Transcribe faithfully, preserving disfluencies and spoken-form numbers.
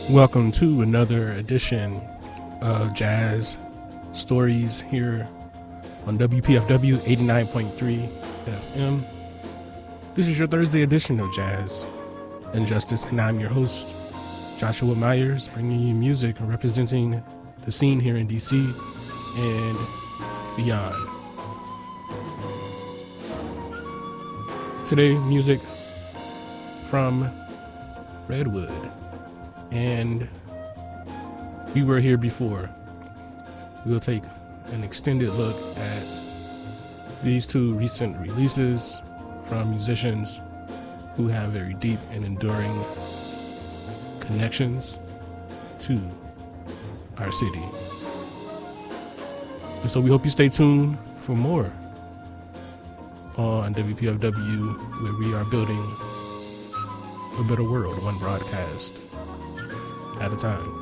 Welcome to another edition of Jazz Stories here on W P F W eighty-nine point three F M. This is your Thursday edition of Jazz and Justice, and I'm your host, Joshua Myers, bringing you music and representing the scene here in D C and beyond. Today, music from Redwood. And We Were Here Before. We'll take an extended look at these two recent releases from musicians who have very deep and enduring connections to our city. And so we hope you stay tuned for more on W P F W, where we are building a better world, one broadcast at a time.